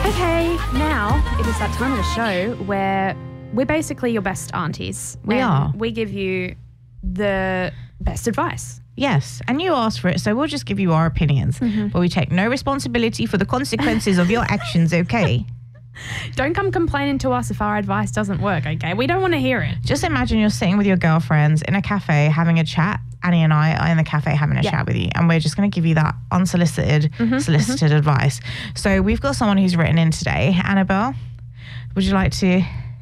Okay, now it is that time of the show where we're basically your best aunties. We are. We give you the best advice. Yes, and you asked for it, so we'll just give you our opinions. But we take no responsibility for the consequences of your actions, okay? Don't come complaining to us if our advice doesn't work, okay? We don't want to hear it. Just imagine you're sitting with your girlfriends in a cafe having a chat. Annie and I are in the cafe having a chat with you, and we're just going to give you that unsolicited, solicited advice. So we've got someone who's written in today. Annabelle, would you like to...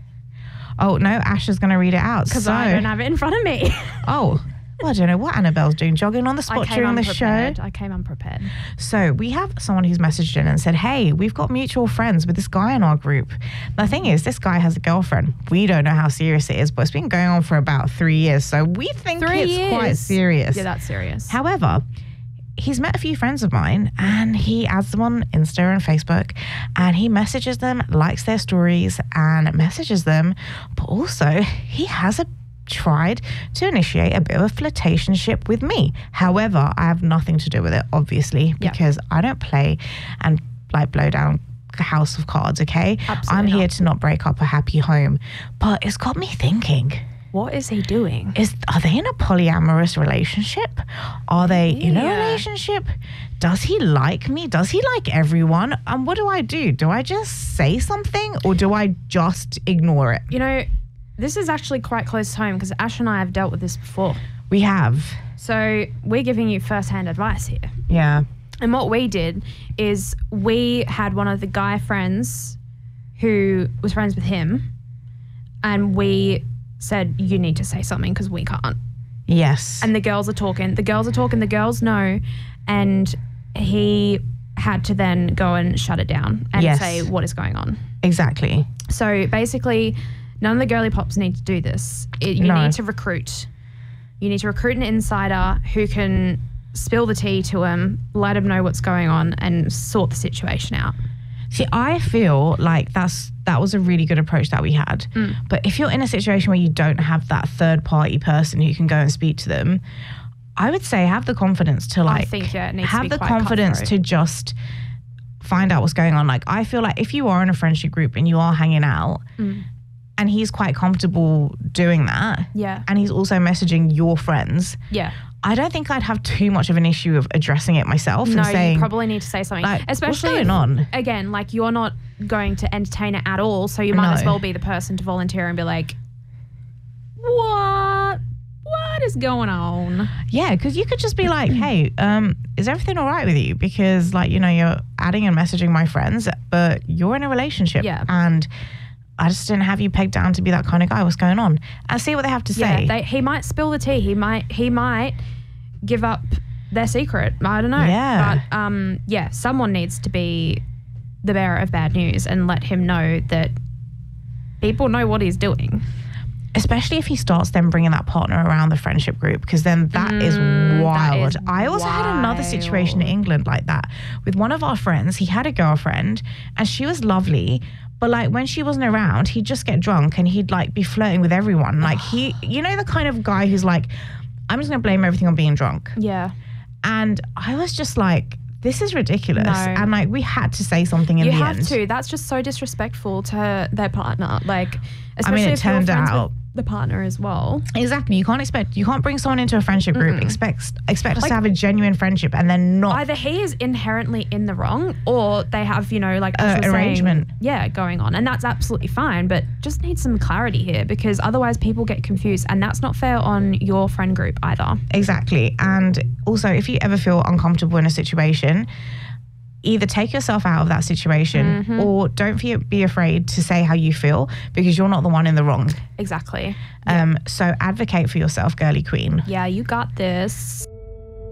Oh, no, Ash is going to read it out. Because I don't have it in front of me. Oh, well, I don't know what Annabelle's doing, jogging on the spot during the show. I came unprepared. So we have someone who's messaged in and said, hey, we've got mutual friends with this guy in our group. The thing is, this guy has a girlfriend. We don't know how serious it is, but it's been going on for about 3 years. So we think it's quite serious. Yeah, that's serious. However, he's met a few friends of mine and he adds them on Insta and Facebook and he messages them, likes their stories and messages them. But also he has tried to initiate a bit of a flirtationship with me. However, I have nothing to do with it, obviously, because I don't play and like blow down a house of cards, okay? Absolutely I'm not. here to not break up a happy home. But it's got me thinking. What is he doing? Are they in a polyamorous relationship? Are they in a relationship? Does he like me? Does he like everyone? And what do? Do I just say something or do I just ignore it? You know, this is actually quite close to home because Ash and I have dealt with this before. We have. So we're giving you first-hand advice here. Yeah. And what we did is we had one of the guy friends who was friends with him and we said, you need to say something because we can't. Yes. And the girls are talking. The girls know. And he had to then go and shut it down and say what is going on. Exactly. So basically, none of the girly pops need to do this. You need to recruit. You need to recruit an insider who can spill the tea to him, let him know what's going on and sort the situation out. See, I feel like that was a really good approach that we had. But if you're in a situation where you don't have that third party person who can go and speak to them, I would say have the confidence to I think, it needs have to be the quite confidence cutthroat. to just find out what's going on. Like, I feel like if you are in a friendship group and you are hanging out and he's quite comfortable doing that, and he's also messaging your friends, I don't think I'd have too much of an issue of addressing it myself and saying... you probably need to say something. Like, especially what's going on? Again, like you're not going to entertain it at all, so you might as well be the person to volunteer and be like, what is going on? Yeah, because you could just be like, hey, is everything all right with you? Because, like, you know, you're adding and messaging my friends, but you're in a relationship. Yeah. And I just didn't have you pegged down to be that kind of guy. What's going on? And see what they have to say. Yeah, he might spill the tea. He might give up their secret. I don't know. Yeah. But, someone needs to be the bearer of bad news and let him know that people know what he's doing. Especially if he starts then bringing that partner around the friendship group, because then that is wild. That is I also had another situation in England like that with one of our friends. He had a girlfriend and she was lovely, but like when she wasn't around, he'd just get drunk and he'd like be flirting with everyone. Like you know, the kind of guy who's like, I'm just going to blame everything on being drunk. Yeah. And I was just like, this is ridiculous. No. And like, we had to say something in the end. You have to. That's just so disrespectful to their partner. Like, especially I mean, it if you're turned friends out with the partner as well. Exactly. You can't bring someone into a friendship group, expect us to have a genuine friendship and then not. Either he is inherently in the wrong or they have, you know, like arrangement. Going on. And that's absolutely fine, but just need some clarity here because otherwise people get confused and that's not fair on your friend group either. Exactly. And also, if you ever feel uncomfortable in a situation, either take yourself out of that situation or don't be afraid to say how you feel because you're not the one in the wrong. Exactly. So advocate for yourself, girly queen. Yeah, you got this.